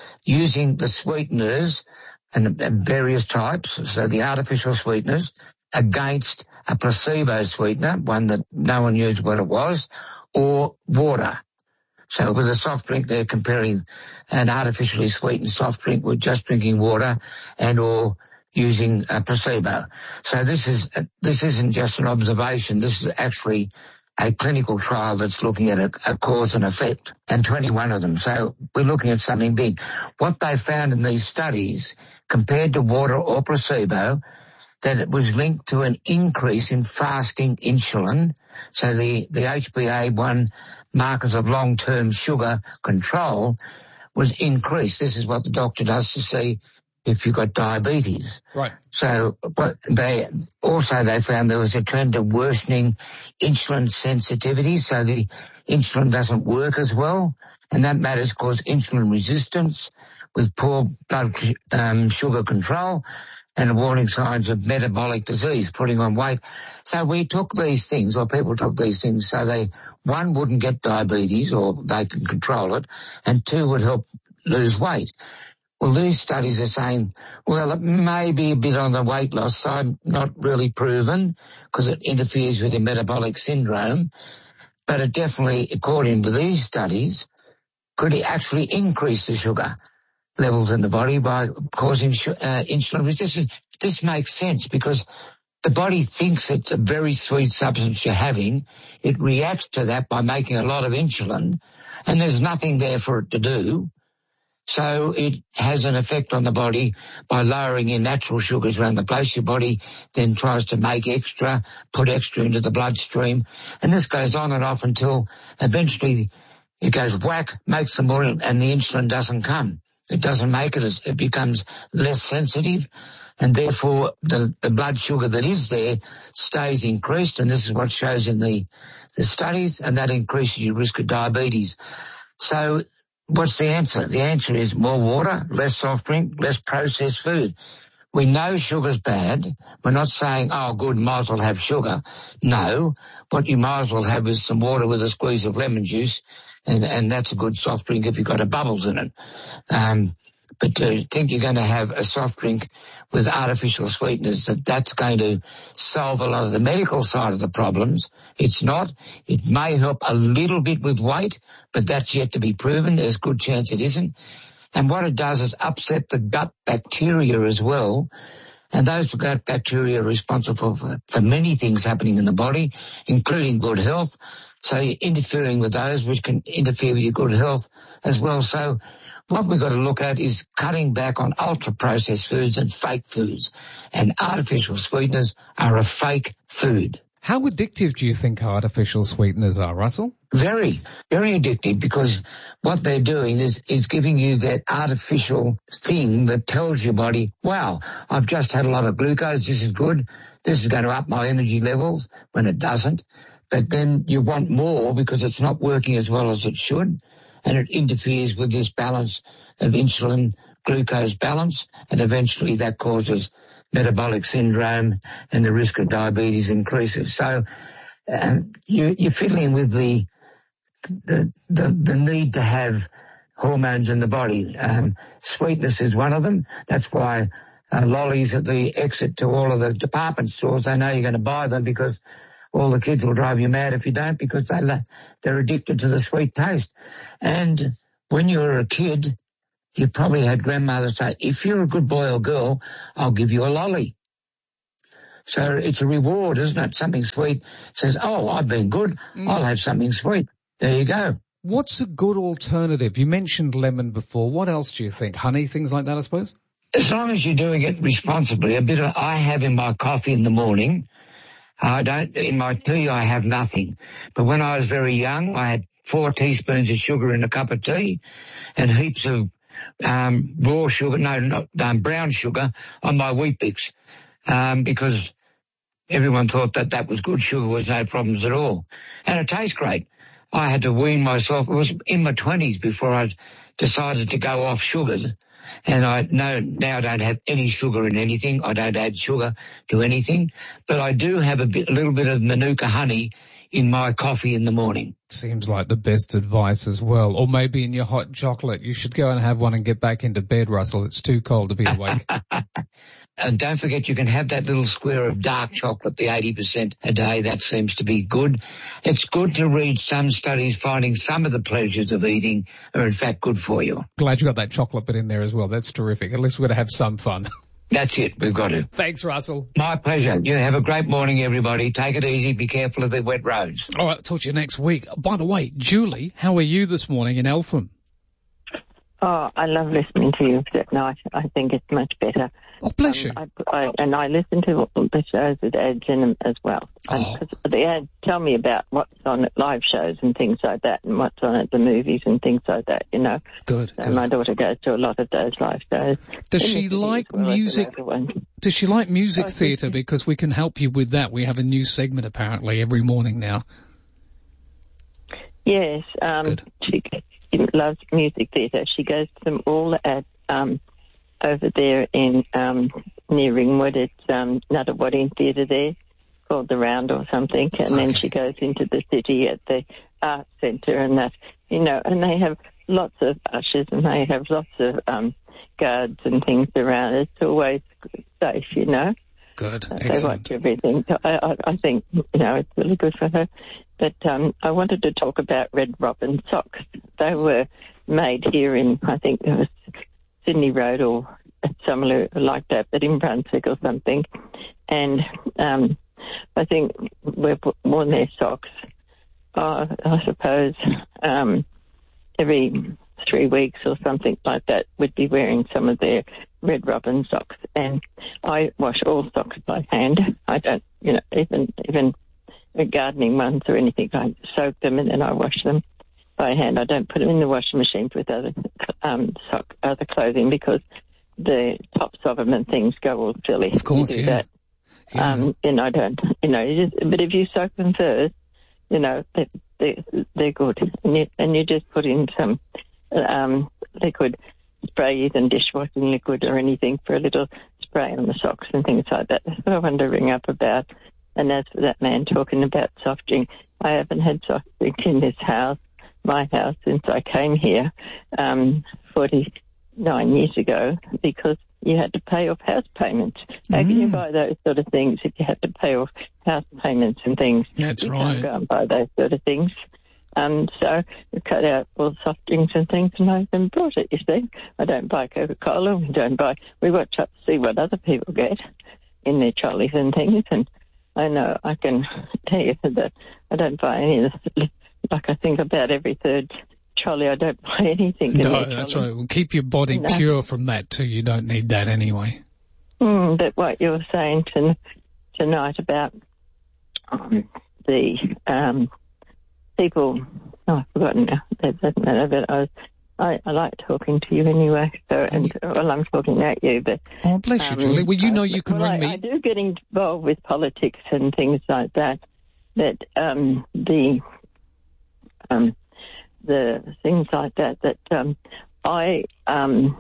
using the sweeteners and, and various types, so the artificial sweeteners, against a placebo sweetener, one that no one knew what it was, or water. So with a soft drink, they're comparing an artificially sweetened soft drink with just drinking water and or using a placebo. So this is, this isn't just an observation. This is actually a clinical trial that's looking at a, a cause and effect, and twenty-one of them. So we're looking at something big. What they found in these studies, compared to water or placebo, that it was linked to an increase in fasting insulin. So the, the H b A one markers of long-term sugar control was increased. This is what the doctor does to see if you've got diabetes. Right. So but they also they found there was a trend of worsening insulin sensitivity, so the insulin doesn't work as well, and that matters cause insulin resistance with poor blood um, sugar control, and warning signs of metabolic disease, putting on weight. So we took these things, or people took these things, so they, one, wouldn't get diabetes, or they can control it, and two, would help lose weight. Well, these studies are saying, well, it may be a bit on the weight loss side, not really proven, because it interferes with your metabolic syndrome, but it definitely, according to these studies, could actually increase the sugar levels in the body by causing uh, insulin resistance. This makes sense because the body thinks it's a very sweet substance you're having. It reacts to that by making a lot of insulin, and there's nothing there for it to do. So it has an effect on the body by lowering your natural sugars around the place. Your body then tries to make extra, put extra into the bloodstream, and this goes on and off until eventually it goes whack, makes some more, and the insulin doesn't come. It doesn't make it, it becomes less sensitive, and therefore the, the blood sugar that is there stays increased, and this is what shows in the, the studies, and that increases your risk of diabetes. So what's the answer? The answer is more water, less soft drink, less processed food. We know sugar's bad. We're not saying, oh, good, might as well have sugar. No, what you might as well have is some water with a squeeze of lemon juice, and, and that's a good soft drink if you've got a bubbles in it. Um, but to think you're going to have a soft drink with artificial sweeteners, that that's going to solve a lot of the medical side of the problems, it's not. It may help a little bit with weight, but that's yet to be proven. There's a good chance it isn't. And what it does is upset the gut bacteria as well, And those gut bacteria are responsible for, for many things happening in the body, including good health. So you're interfering with those, which can interfere with your good health as well. So what we've got to look at is cutting back on ultra-processed foods and fake foods. And artificial sweeteners are a fake food. How addictive do you think artificial sweeteners are, Russell? Very, very addictive, because what they're doing is, is giving you that artificial thing that tells your body, wow, I've just had a lot of glucose, this is good, this is going to up my energy levels, when it doesn't. But then you want more because it's not working as well as it should, and it interferes with this balance of insulin-glucose balance, and eventually that causes metabolic syndrome and the risk of diabetes increases. So um, you, you're fiddling with the, the the the need to have hormones in the body. Um, sweetness is one of them. That's why uh, lollies at the exit to all of the department stores, they know you're going to buy them, because all the kids will drive you mad if you don't, because they, they're addicted to the sweet taste. And when you were a kid, you probably had grandmothers say, if you're a good boy or girl, I'll give you a lolly. So it's a reward, isn't it? Something sweet says, oh, I've been good, mm. I'll have something sweet. There you go. What's a good alternative? You mentioned lemon before. What else do you think? Honey, things like that, I suppose? As long as you're doing it responsibly. A bit of, I have in my coffee in the morning. I don't, in my tea I have nothing. But when I was very young, I had four teaspoons of sugar in a cup of tea and heaps of um, raw sugar, no, not um, brown sugar on my Weet-Bix, um, because everyone thought that that was good. Sugar was no problems at all. And it tastes great. I had to wean myself. It was in my twenties before I decided to go off sugars. And I no, now don't have any sugar in anything. I don't add sugar to anything. But I do have a, bit, a little bit of Manuka honey in my coffee in the morning. Seems like the best advice as well. Or maybe in your hot chocolate. You should go and have one and get back into bed, Russell. It's too cold to be awake. And don't forget, you can have that little square of dark chocolate, the eighty percent a day. That seems to be good. It's good to read some studies finding some of the pleasures of eating are in fact good for you. Glad you got that chocolate bit in there as well. That's terrific. At least we're going to have some fun. That's it. We've got to. Thanks, Russell. My pleasure. You have a great morning, everybody. Take it easy. Be careful of the wet roads. All right. Talk to you next week. By the way, Julie, how are you this morning in Eltham? Oh, I love listening to you at night. I think it's much better. Oh, bless um, you. I, I, and I listen to the shows with ads in them as well. Oh. And the ads tell me about what's on at live shows and things like that, and what's on at the movies and things like that, you know. Good, so good. My daughter goes to a lot of those live shows. Does she like well music? Does she like music oh, theatre? Because we can help you with that. We have a new segment apparently every morning now. Yes, um, Good. she loves music theatre. She goes to them all at um, over there in um, near Ringwood. It's um, Nuttawading Theatre there, called the Round or something. And okay. Then she goes into the city at the Arts Centre and that, you know. And they have lots of ushers and they have lots of um, guards and things around. It's always safe, you know. Good, uh, excellent. They watch everything. I, I, I think, you know, it's really good for her. But um, I wanted to talk about Red Robin socks. They were made here in, I think it was Sydney Road or somewhere like that, but in Brunswick or something. And um, I think we've worn their socks, uh, I suppose, um, every three weeks or something like that, we'd be wearing some of their Red Robin socks. And I wash all socks by hand. I don't, you know, even even gardening ones or anything. I soak them and then I wash them by hand. I don't put them in the washing machine with other um, sock, other clothing, because the tops of them and things go all silly. Of course, you do yeah. that. yeah. Um, and I don't, you know, you just, but if you soak them first, you know, they, they, they're good. And you, and you just put in some um, liquid sprays and dishwashing liquid or anything for a little spray on the socks and things like that. That's what I wanted to ring up about. And as for that man talking about soft drink, I haven't had soft drink in this house, my house, since I came here um, forty-nine years ago, because you had to pay off house payments. How mm. can you buy those sort of things if you had to pay off house payments and things? That's you right. You can't go and buy those sort of things. Um, so we cut out all soft drinks and things and I haven't brought it, you see. I don't buy Coca-Cola, we don't buy, we watch up to see what other people get. in their trolleys and things. And I know I can tell you that I don't buy any of this. Like I think about every third trolley, I don't buy anything. No, that's right. Well, keep your body no. pure from that too. You don't need that anyway. Mm, but what you were saying to, tonight about um, the um, people, oh, I've forgotten now. That doesn't matter, but I was, I, I like talking to you anyway. So, and well, I'm talking at you, but oh, bless you, um, Julie. Well, you know you can well, ring I, me. I do get involved with politics and things like that. That um, the um, the things like that. That um, I um,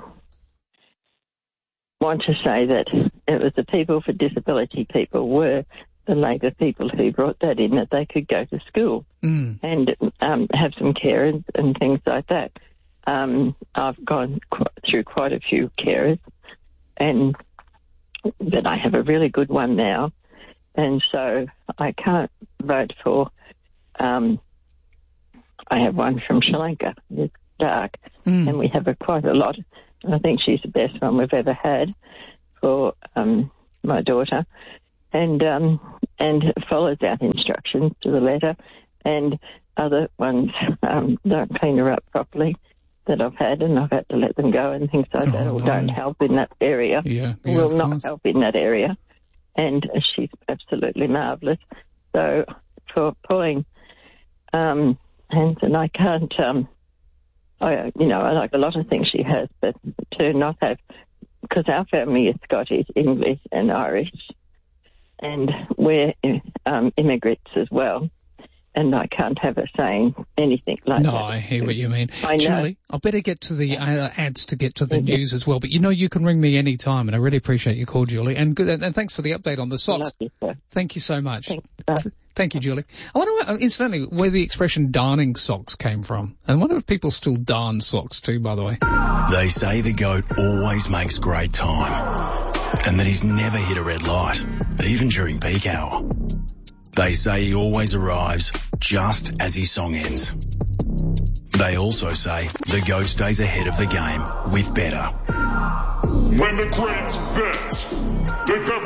want to say that it was the people for disability people were the Labor people who brought that in, that they could go to school mm. and um, have some carers and things like that. Um, I've gone qu- through quite a few carers, and but I have a really good one now, and so I can't vote for. Um, I have one from Sri Lanka. It's dark, mm. and we have a, quite a lot. I think she's the best one we've ever had for um, my daughter, and um, and follows our instructions to the letter. And other ones um, don't clean her up properly that I've had, and I've had to let them go and things like oh, that, or no. don't help in that area. Yeah, yeah, will not help in that area. And she's absolutely marvellous. So for Pauline um, Hanson, I can't, um, I, you know, I like a lot of things she has, but to not have, because our family is Scottish, English and Irish, and we're um, immigrants as well. And I can't have her saying anything like no, that. No, I hear what you mean. I know. Julie, I better get to the uh, ads to get to the news as well. But you know you can ring me any time, and I really appreciate your call, Julie. And good, and thanks for the update on the socks. Love you, sir. Thank you so much. Thanks, sir. Thank you, Julie. I wonder, uh, incidentally, where the expression darning socks came from. And I wonder if people still darn socks too, by the way. They say the goat always makes great time, and that he's never hit a red light, even during peak hour. They say he always arrives just as his song ends. They also say the GOAT stays ahead of the game with better. When the greats vet, they vet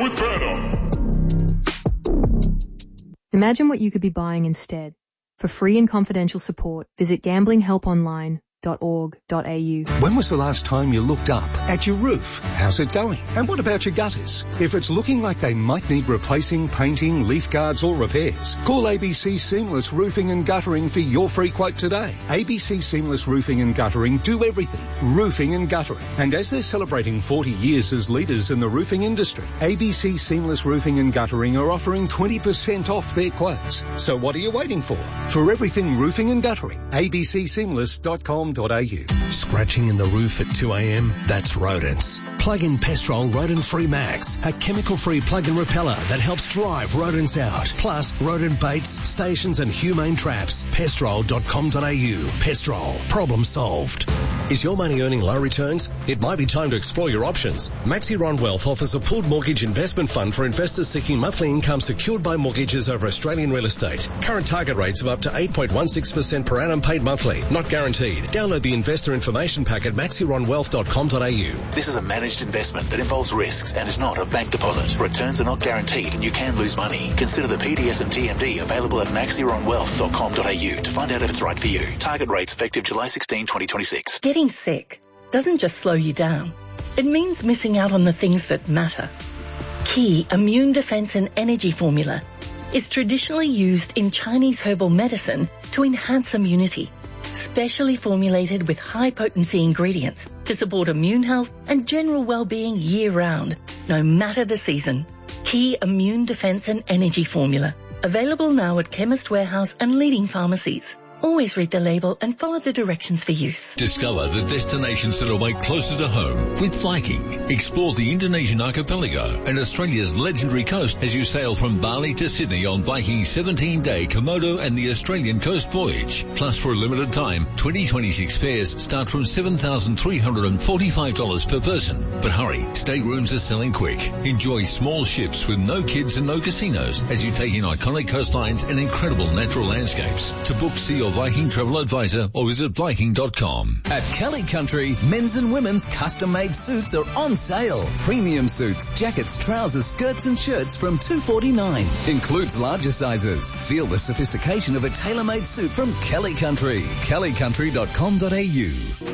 with better. Imagine what you could be buying instead. For free and confidential support, visit gambling help online dot org dot a u. When was the last time you looked up at your roof? How's it going? And what about your gutters? If it's looking like they might need replacing, painting, leaf guards or repairs, call A B C Seamless Roofing and Guttering for your free quote today. A B C Seamless Roofing and Guttering do everything. Roofing and guttering. And as they're celebrating forty years as leaders in the roofing industry, A B C Seamless Roofing and Guttering are offering twenty percent off their quotes. So what are you waiting for? For everything roofing and guttering, a b c seamless dot com dot a u. Scratching in the roof at two a.m? That's rodents. Plug in Pestrol Rodent Free Max, a chemical-free plug-in repeller that helps drive rodents out. Plus, rodent baits, stations and humane traps. pestrol dot com dot a u. Pestrol. Problem solved. Is your money earning low returns? It might be time to explore your options. Maxiron Wealth offers a pooled mortgage investment fund for investors seeking monthly income secured by mortgages over Australian real estate. Current target rates of up to eight point one six percent per annum paid monthly. Not guaranteed. Download the investor information pack at maxiron wealth dot com dot a u. This is a managed investment that involves risks and is not a bank deposit. Returns are not guaranteed and you can lose money. Consider the P D S and T M D available at maxiron wealth dot com dot a u to find out if it's right for you. Target rates effective July sixteenth, twenty twenty-six. Getting sick doesn't just slow you down. It means missing out on the things that matter. Key Immune Defense and Energy Formula is traditionally used in Chinese herbal medicine to enhance immunity. Specially formulated with high-potency ingredients to support immune health and general well-being year-round, no matter the season. Key Immune Defense and Energy Formula. Available now at Chemist Warehouse and leading pharmacies. Always read the label and follow the directions for use. Discover the destinations that await closer to home with Viking. Explore the Indonesian archipelago and Australia's legendary coast as you sail from Bali to Sydney on Viking's seventeen-day Komodo and the Australian coast voyage. Plus, for a limited time, twenty twenty-six fares start from seven thousand three hundred forty-five dollars per person. But hurry, staterooms are selling quick. Enjoy small ships with no kids and no casinos as you take in iconic coastlines and incredible natural landscapes. To book, see or your Viking travel advisor or visit Viking dot com. At Kelly Country, men's and women's custom-made suits are on sale. Premium suits, jackets, trousers, skirts and shirts from two forty-nine. Includes larger sizes. Feel the sophistication of a tailor-made suit from Kelly Country. kelly country dot com dot a u.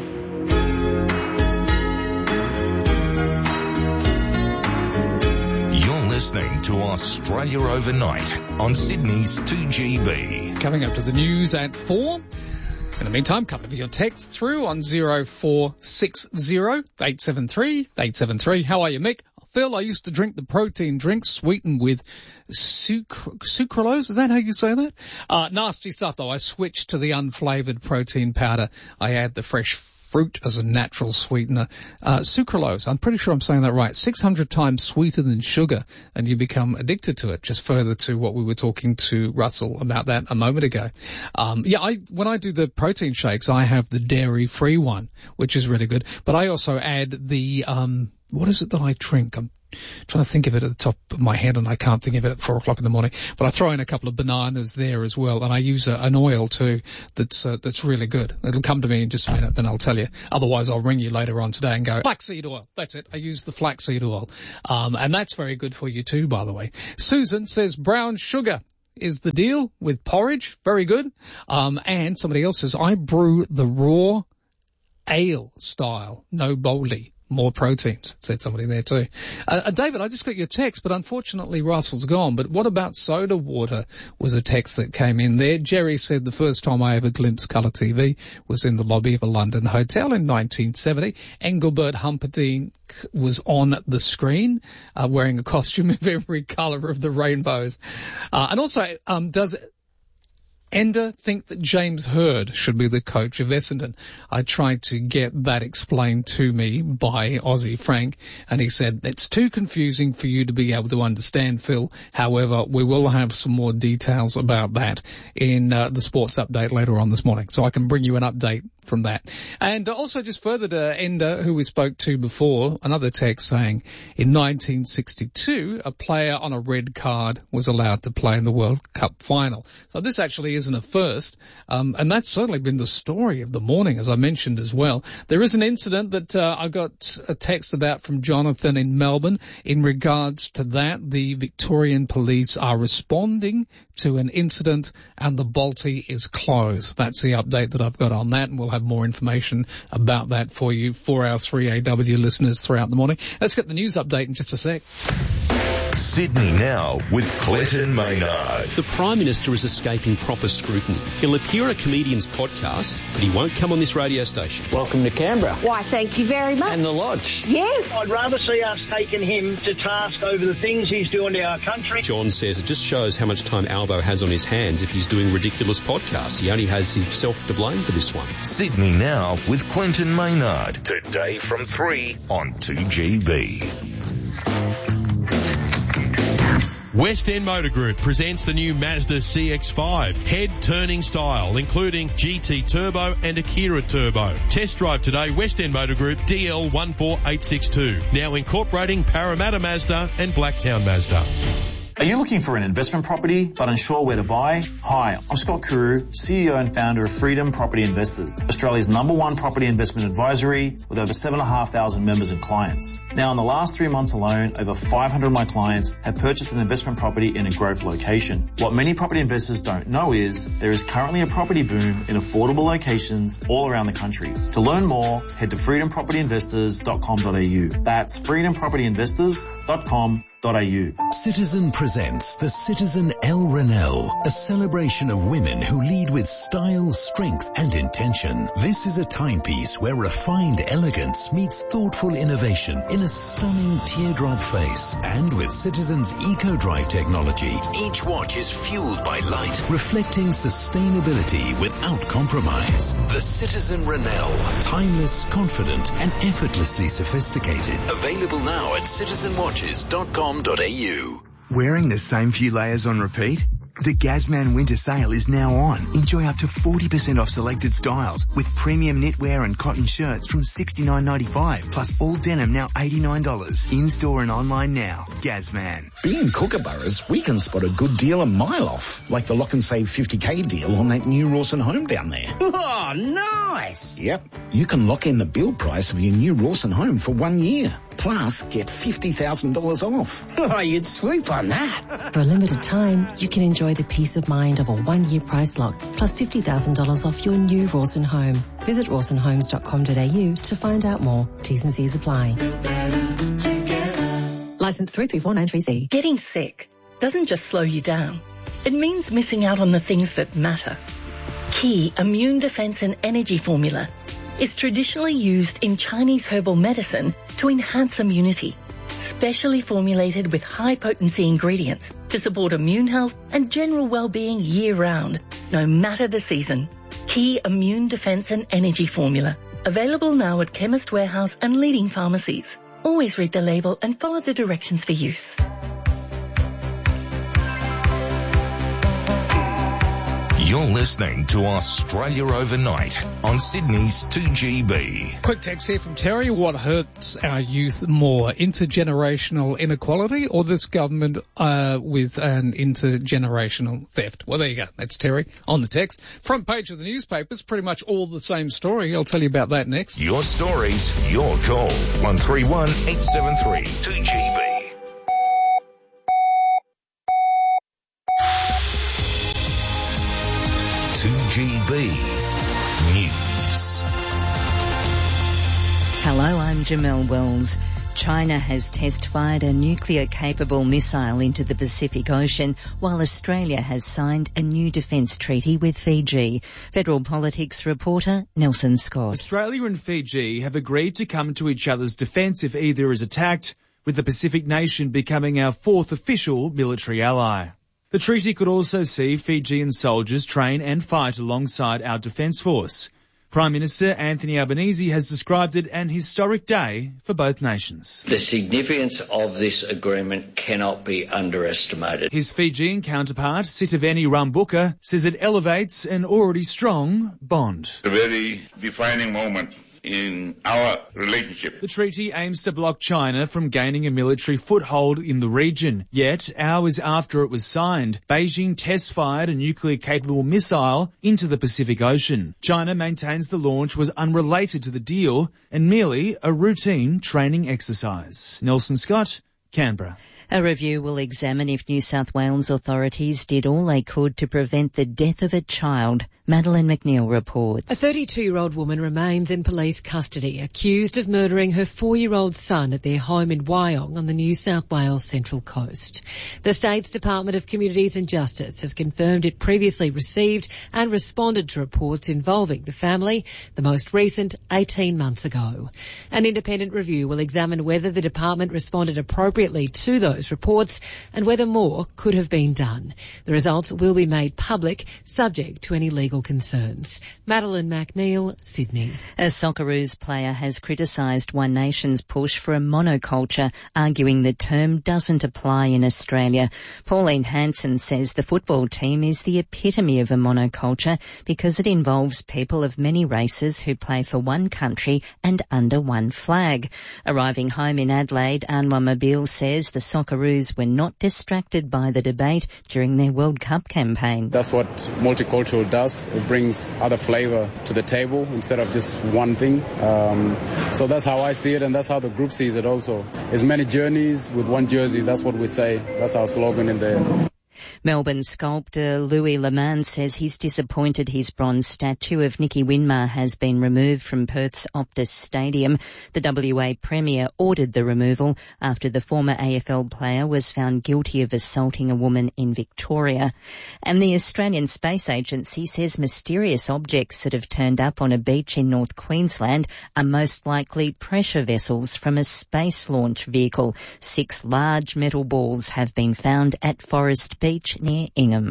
You're listening to Australia Overnight on Sydney's two G B. Coming up to the news at four. In the meantime, come over your text through on zero four six zero eight seven three eight seven three. How are you, Mick? Phil, I used to drink the protein drink sweetened with sucr- sucralose. Is that how you say that? Uh, nasty stuff, though. I switched to the unflavoured protein powder. I add the fresh fruit as a natural sweetener. Uh, sucralose, I'm pretty sure I'm saying that right, six hundred times sweeter than sugar, and you become addicted to it. Just further to what we were talking to Russell about that a moment ago. Um, yeah, I, when I do the protein shakes, I have the dairy-free one, which is really good. But I also add the, um, what is it that I drink? I'm trying to think of it at the top of my head, and I can't think of it at four o'clock in the morning. But I throw in a couple of bananas there as well, and I use a, an oil too that's uh, that's really good. It'll come to me in just a minute, then I'll tell you. Otherwise, I'll ring you later on today and go, flaxseed oil. That's it. I use the flaxseed oil, um, and that's very good for you too, by the way. Susan says brown sugar is the deal with porridge. Very good. Um, and somebody else says I brew the raw ale style, no boldly. More proteins, said somebody there too. Uh, uh, David, I just got your text, but unfortunately Russell's gone. But what about soda water was a text that came in there. Jerry said the first time I ever glimpsed colour T V was in the lobby of a London hotel in nineteen seventy. Engelbert Humperdinck was on the screen, uh, wearing a costume of every colour of the rainbows. Uh, and also, um, does Ender think that James Hird should be the coach of Essendon? I tried to get that explained to me by Aussie Frank, and he said, it's too confusing for you to be able to understand, Phil. However, we will have some more details about that in uh, the sports update later on this morning, so I can bring you an update from that. And also just further to Ender, who we spoke to before, another text saying in nineteen sixty-two, a player on a red card was allowed to play in the World Cup final. So this actually isn't a first, um, and that's certainly been the story of the morning, as I mentioned as well. There is an incident that uh, I got a text about from Jonathan in Melbourne. In regards to that, the Victorian police are responding to an incident and the Balti is closed. That's the update that I've got on that, and we'll have more information about that for you, for our three A W listeners throughout the morning. Let's get the news update in just a sec. Sydney Now with Clinton Maynard. The Prime Minister is escaping proper scrutiny. He'll appear on a comedian's podcast, but he won't come on this radio station. Welcome to Canberra. Why, thank you very much. And the Lodge. Yes. I'd rather see us taking him to task over the things he's doing to our country. John says it just shows how much time Albo has on his hands if he's doing ridiculous podcasts. He only has himself to blame for this one. Sydney Now with Clinton Maynard. Today from three on two G B. West End Motor Group presents the new Mazda C X five. Head-turning style, including G T Turbo and Akira Turbo. Test drive today, West End Motor Group, D L one four eight six two. Now incorporating Parramatta Mazda and Blacktown Mazda. Are you looking for an investment property but unsure where to buy? Hi, I'm Scott Carew, C E O and founder of Freedom Property Investors, Australia's number one property investment advisory with over seven thousand five hundred members and clients. Now, in the last three months alone, over five hundred of my clients have purchased an investment property in a growth location. What many property investors don't know is there is currently a property boom in affordable locations all around the country. To learn more, head to freedom property investors dot com dot a u. That's freedom property investors dot com dot a u. Citizen presents the Citizen El Renelle, a celebration of women who lead with style, strength and intention. This is a timepiece where refined elegance meets thoughtful innovation in a stunning teardrop face. And with Citizen's Eco-Drive technology, each watch is fueled by light, reflecting sustainability without compromise. The Citizen Renelle, timeless, confident and effortlessly sophisticated. Available now at citizen watches dot com dot a u. Wearing the same few layers on repeat? The Gazman winter sale is now on. Enjoy up to forty percent off selected styles with premium knitwear and cotton shirts from sixty-nine ninety-five, plus all denim now eighty-nine dollars. In-store and online now. Gazman. Being Kookaburras, we can spot a good deal a mile off, like the Lock and Save fifty K deal on that new Rawson home down there. Oh, nice! Yep. You can lock in the build price of your new Rawson home for one year. Plus, get fifty thousand dollars off. Oh, you'd swoop on that. For a limited time, you can enjoy the peace of mind of a one-year price lock, plus fifty thousand dollars off your new Rawson home. Visit rawson homes dot com dot a u to find out more. T's and C's apply. Licence three three four nine three C. Getting sick doesn't just slow you down. It means missing out on the things that matter. Key Immune Defense and Energy Formula is traditionally used in Chinese herbal medicine to enhance immunity, specially formulated with high-potency ingredients to support immune health and general well-being year-round, no matter the season. Key Immune Defense and Energy Formula, available now at Chemist Warehouse and leading pharmacies. Always read the label and follow the directions for use. You're listening to Australia Overnight on Sydney's two G B. Quick text here from Terry. What hurts our youth more, intergenerational inequality or this government uh, with an intergenerational theft? Well, there you go. That's Terry on the text. Front page of the newspapers, pretty much all the same story. I'll tell you about that next. Your stories, your call. one three one, eight seven three, two G B. two G B News. Hello, I'm Jamelle Wells. China has test-fired a nuclear-capable missile into the Pacific Ocean, while Australia has signed a new defence treaty with Fiji. Federal Politics reporter Nelson Scott. Australia and Fiji have agreed to come to each other's defence if either is attacked, with the Pacific nation becoming our fourth official military ally. The treaty could also see Fijian soldiers train and fight alongside our defence force. Prime Minister Anthony Albanese has described it an historic day for both nations. The significance of this agreement cannot be underestimated. His Fijian counterpart, Sitiveni Rambuka, says it elevates an already strong bond. A very defining moment in our relationship. The treaty aims to block China from gaining a military foothold in the region. Yet, hours after it was signed, Beijing test-fired a nuclear-capable missile into the Pacific Ocean. China maintains the launch was unrelated to the deal and merely a routine training exercise. Nelson Scott, Canberra. A review will examine if New South Wales authorities did all they could to prevent the death of a child. Madeleine McNeil reports. A thirty-two-year-old woman remains in police custody, accused of murdering her four-year-old son at their home in Wyong on the New South Wales Central Coast. The state's Department of Communities and Justice has confirmed it previously received and responded to reports involving the family, the most recent eighteen months ago. An independent review will examine whether the department responded appropriately to those reports and whether more could have been done. The results will be made public, subject to any legal concerns. Madeleine McNeil, Sydney. A Socceroos player has criticised One Nation's push for a monoculture, arguing the term doesn't apply in Australia. Pauline Hanson says the football team is the epitome of a monoculture because it involves people of many races who play for one country and under one flag. Arriving home in Adelaide, Anwar Mobile says the Socceroos were not distracted by the debate during their World Cup campaign. That's what multicultural does. It brings other flavour to the table instead of just one thing. Um, so that's how I see it, and that's how the group sees it also. There's many journeys with one jersey. That's what we say. That's our slogan in there. Melbourne sculptor Louis Leman says he's disappointed his bronze statue of Nicky Winmar has been removed from Perth's Optus Stadium. The W A Premier ordered the removal after the former A F L player was found guilty of assaulting a woman in Victoria. And the Australian Space Agency says mysterious objects that have turned up on a beach in North Queensland are most likely pressure vessels from a space launch vehicle. Six large metal balls have been found at Forest Beach near Ingham.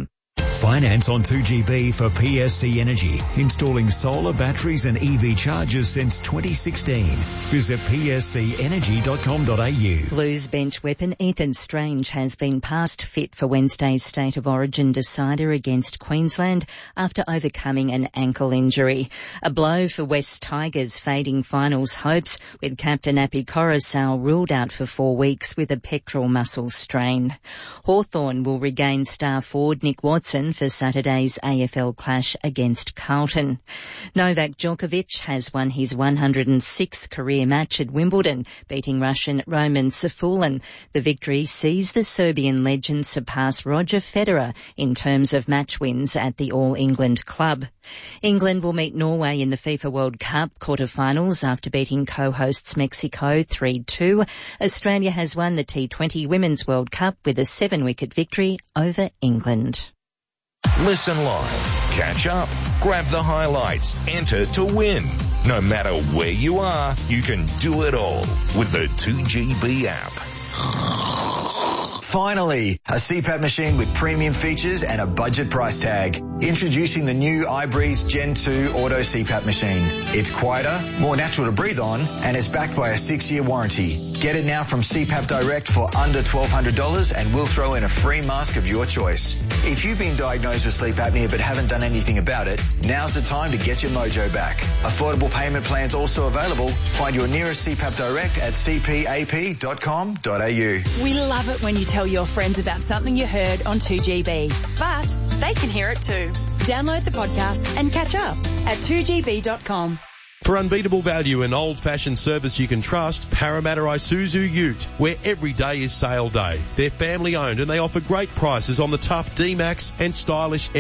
Finance on two G B for P S C Energy, installing solar batteries and E V chargers since twenty sixteen. Visit p s c energy dot com dot a u. Blues bench weapon Ethan Strange has been passed fit for Wednesday's State of Origin decider against Queensland after overcoming an ankle injury. A blow for West Tigers' fading finals hopes, with captain Api Coruscant ruled out for four weeks with a pectoral muscle strain. Hawthorn will regain star forward Nick Watson for Saturday's A F L clash against Carlton. Novak Djokovic has won his one hundred sixth career match at Wimbledon, beating Russian Roman Safulin. The victory sees the Serbian legend surpass Roger Federer in terms of match wins at the All England Club. England will meet Norway in the FIFA World Cup quarter-finals after beating co-hosts Mexico three two. Australia has won the T twenty Women's World Cup with a seven-wicket victory over England. Listen live, catch up, grab the highlights, enter to win. No matter where you are, you can do it all with the two G B app. Finally, a C PAP machine with premium features and a budget price tag. Introducing the new iBreeze Gen two Auto C PAP machine. It's quieter, more natural to breathe on, and it's backed by a six-year warranty. Get it now from C PAP Direct for under twelve hundred dollars and we'll throw in a free mask of your choice. If you've been diagnosed with sleep apnea but haven't done anything about it, now's the time to get your mojo back. Affordable payment plans also available. Find your nearest C PAP Direct at c p a p dot com dot a u. We love it when you tell your friends about something you heard on two G B, but they can hear it too. Download the podcast and catch up at two g b dot com. For unbeatable value and old-fashioned service you can trust, Parramatta Isuzu Ute, where every day is sale day. They're family-owned and they offer great prices on the tough D-Max and stylish